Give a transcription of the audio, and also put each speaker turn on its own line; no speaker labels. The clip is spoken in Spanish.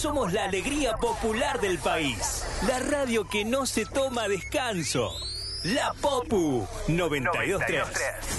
Somos la alegría popular del país. La radio que no se toma descanso. La Popu 92.3.